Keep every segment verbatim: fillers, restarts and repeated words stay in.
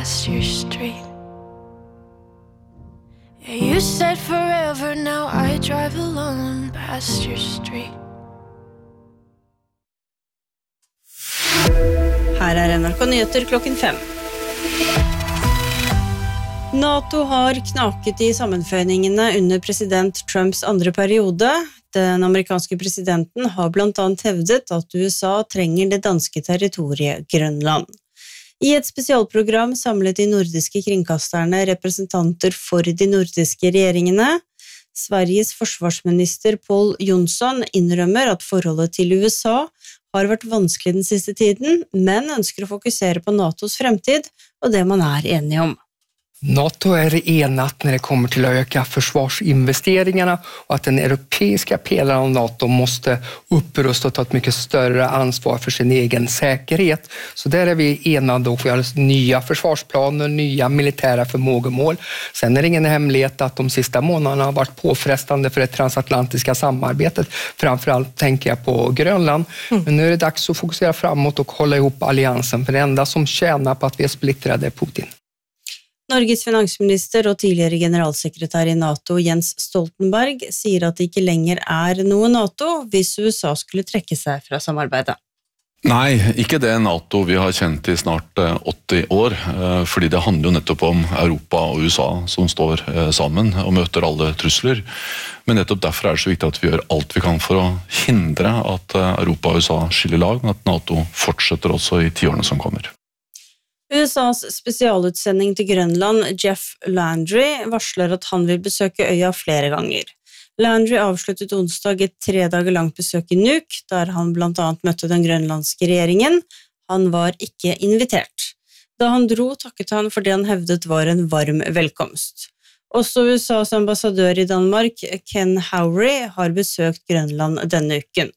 past your street. Yeah, you said forever, now I drive alone past your street. Her er N R K Nyheter klokken fem. NATO har knaket i sammenføyningene under president Trumps andre periode. Den amerikanske presidenten har blant annet hevdet at U S A trenger det danske territoriet Grønland. I et spesialprogram samlet de nordiske kringkasterne representanter for de nordiske regjeringene. Sveriges forsvarsminister Pål Jonsson innrømmer at forholdet til U S A har vært vanskelig den siste tiden, men ønsker å fokusere på NATOs fremtid og det man er enige om. NATO är enat när det kommer till att öka försvarsinvesteringarna och att den europeiska pelaren av NATO måste upprusta och ta ett mycket större ansvar för sin egen säkerhet. Så där är vi enade och vi har nya försvarsplaner, nya militära förmågemål. Sen är det ingen hemlighet att de sista månaderna har varit påfrestande för det transatlantiska samarbetet. Framförallt tänker jag på Grönland. Mm. Men nu är det dags att fokusera framåt och hålla ihop alliansen. För det enda som tjänar på att vi är splittrade är Putin. Norges finansminister og tidligere generalsekretær i NATO Jens Stoltenberg sier at det ikke lenger er noe NATO hvis U S A skulle trekke seg fra samarbeidet. Nei, ikke det NATO vi har kjent i snart åtti år, fordi det handler jo nettopp om Europa og U S A som står sammen og møter alle trusler. Men nettopp derfor er det så viktig at vi gjør alt vi kan for å hindre at Europa og U S A skiller lag, men at NATO fortsetter også i tiårene som kommer. U S A's spesialutsending til Grønland, Jeff Landry, varsler at han vil besøke øya flere ganger. Landry avsluttet onsdag et tre dager langt besøk i Nuuk, der han blant annet møtte den grønlandske regjeringen. Han var ikke invitert. Da han dro, takket han for det han hevdet var en varm velkomst. Også U S A's ambassadør i Danmark, Ken Howry, har besøkt Grønland denne uken.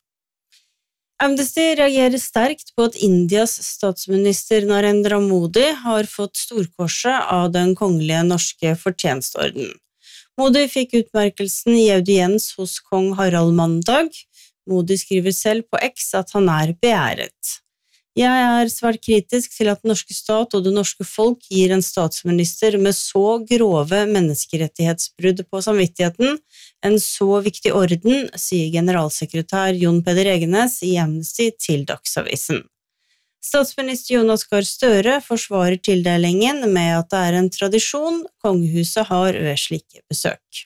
Amnesty reagerer sterkt på at Indias statsminister Narendra Modi har fått storkorset av den kongelige norske fortjenstorden. Modi fikk utmerkelsen i audiens hos kong Harald mandag. Modi skriver selv på X at han er beæret. Jeg er svært kritisk til at den norske stat og det norske folk gir en statsminister med så grove menneskerettighetsbrudd på samvittigheten en så viktig orden, sier generalsekretær Jon Peder Egenes i Amnesty til Dagsavisen. Statsminister Jonas Gahr Støre forsvarer tildelingen med at det er en tradisjon kongehuset har ved slike besøk.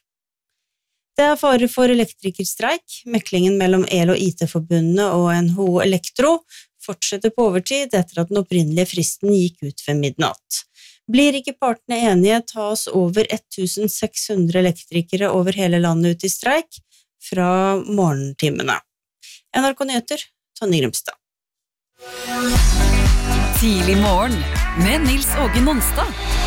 Det er fare for elektrikerstreik. Meklingen mellom El- og I T-forbundene og N H O Elektro fortsetter på overtid etter at den opprinnelige fristen gikk ut ved midnatt. Blir ikke partene enige, tas over tusen seks hundre elektrikere over hele landet ut i streik fra morgentimene. N R K Nyheter, Tonje Grimstad. Tidlig morgen med Nils Åge Nonstad.